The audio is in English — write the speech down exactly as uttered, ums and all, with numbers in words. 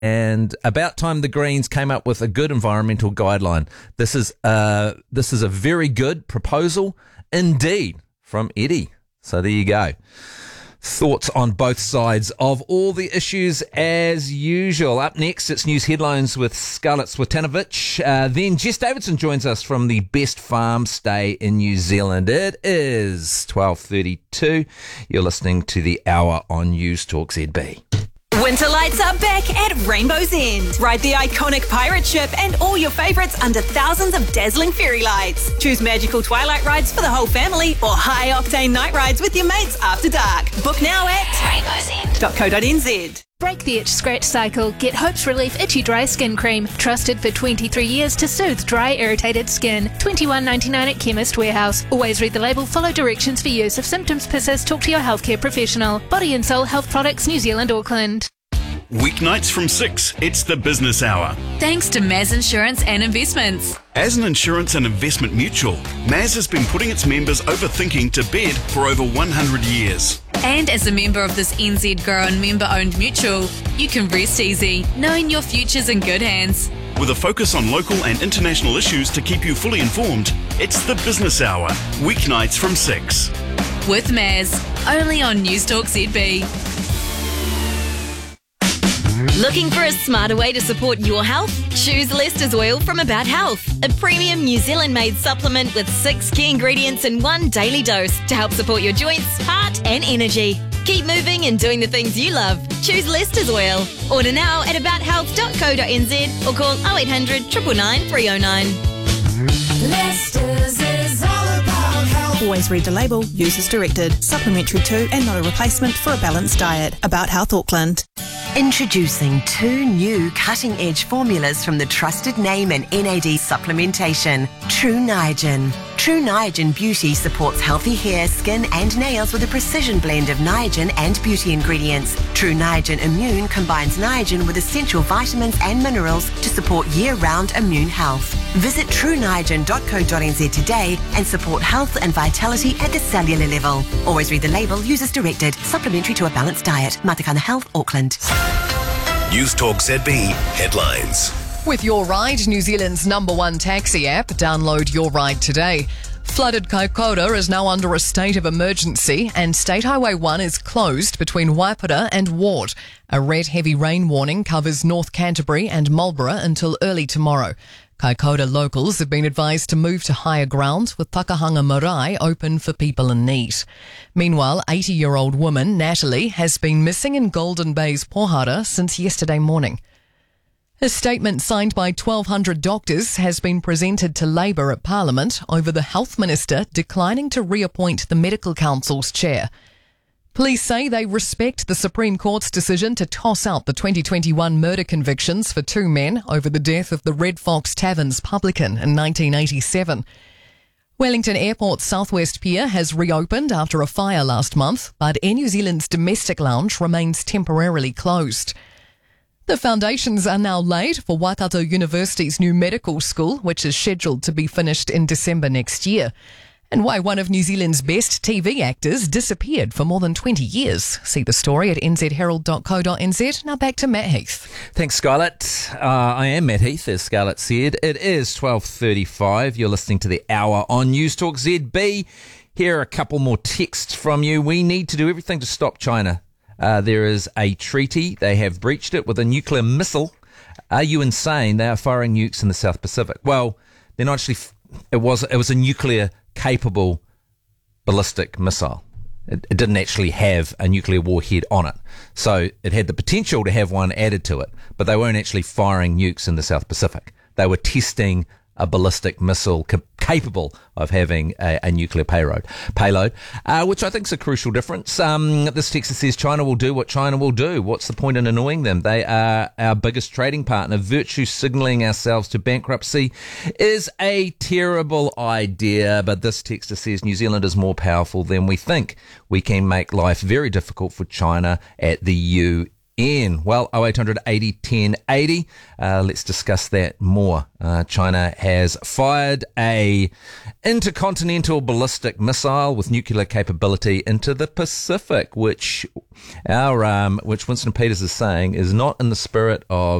And about time the Greens came up with a good environmental guideline. This is uh this is a very good proposal indeed from Eddie. So there you go. Thoughts on both sides of all the issues as usual. Up next, it's news headlines with Scarlett Swetanovic. Uh, then Jess Davidson joins us from the best farm stay in New Zealand. It is twelve thirty-two. You're listening to the Hour on News Talk Z B. Winter lights are back at Rainbow's End. Ride the iconic pirate ship and all your favourites under thousands of dazzling fairy lights. Choose magical twilight rides for the whole family or high-octane night rides with your mates after dark. Book now at rainbows end dot co dot n z. Break the itch scratch cycle. Get Hope's Relief Itchy Dry Skin Cream. Trusted for twenty-three years to soothe dry, irritated skin. twenty-one ninety-nine at Chemist Warehouse. Always read the label, follow directions for use. If symptoms persist, talk to your healthcare professional. Body and Soul Health Products, New Zealand, Auckland. Weeknights from six, it's the Business Hour. Thanks to Maz Insurance and Investments. As an insurance and investment mutual, Maz has been putting its members overthinking to bed for over one hundred years. And as a member of this N Z grown member-owned mutual, you can rest easy, knowing your future's in good hands. With a focus on local and international issues to keep you fully informed, it's the Business Hour, weeknights from six. With Maz, only on News Talk Z B. Looking for a smarter way to support your health? Choose Lester's Oil from About Health, a premium New Zealand-made supplement with six key ingredients in one daily dose to help support your joints, heart and energy. Keep moving and doing the things you love. Choose Lester's Oil. Order now at about health dot co dot n z or call oh eight hundred, nine nine nine, three oh nine. Lester's is all about health. Always read the label, use as directed. Supplementary to and not a replacement for a balanced diet. About Health Auckland. Introducing two new cutting-edge formulas from the trusted name in N A D supplementation, True Niagen. True Niagen Beauty supports healthy hair, skin and nails with a precision blend of Niagen and beauty ingredients. True Niagen Immune combines Niagen with essential vitamins and minerals to support year-round immune health. Visit true niagen dot co dot n z today and support health and vitality at the cellular level. Always read the label, use as directed. Supplementary to a balanced diet. Matakana Health, Auckland. News Talk Z B headlines. With Your Ride, New Zealand's number one taxi app, download Your Ride today. Flooded Kaikoura is now under a state of emergency and State Highway one is closed between Waipara and Ward. A red heavy rain warning covers North Canterbury and Marlborough until early tomorrow. Kaikoura locals have been advised to move to higher ground with Takahanga Marae open for people in need. Meanwhile, eighty-year-old woman Natalie has been missing in Golden Bay's Pohara since yesterday morning. A statement signed by twelve hundred doctors has been presented to Labour at Parliament over the Health Minister declining to reappoint the Medical Council's chair. Police say they respect the Supreme Court's decision to toss out the twenty twenty-one murder convictions for two men over the death of the Red Fox Tavern's publican in nineteen eighty-seven. Wellington Airport's Southwest Pier has reopened after a fire last month, but Air New Zealand's domestic lounge remains temporarily closed. The foundations are now laid for Waikato University's new medical school, which is scheduled to be finished in December next year. And why one of New Zealand's best T V actors disappeared for more than twenty years. See the story at n z herald dot co dot n z. Now back to Matt Heath. Thanks, Scarlett. Uh, I am Matt Heath, as Scarlett said. It is twelve thirty-five. You're listening to the Hour on News Talk Z B. Here are a couple more texts from you. We need to do everything to stop China. Uh, there is a treaty. They have breached it with a nuclear missile. Are you insane? They are firing nukes in the South Pacific. Well, they're not actually. It was. It was a nuclear capable ballistic missile. It, it didn't actually have a nuclear warhead on it. So it had the potential to have one added to it, but they weren't actually firing nukes in the South Pacific. They were testing a ballistic missile cap- capable of having a, a nuclear payload, payload uh, which I think is a crucial difference. Um, this text says China will do what China will do. What's the point in annoying them? They are our biggest trading partner. Virtue signalling ourselves to bankruptcy is a terrible idea, but this texter says New Zealand is more powerful than we think. We can make life very difficult for China at the U N? Well, oh eight hundred eighty ten eighty. Uh, let's discuss that more. Uh, China has fired a intercontinental ballistic missile with nuclear capability into the Pacific, which our um, which Winston Peters is saying is not in the spirit of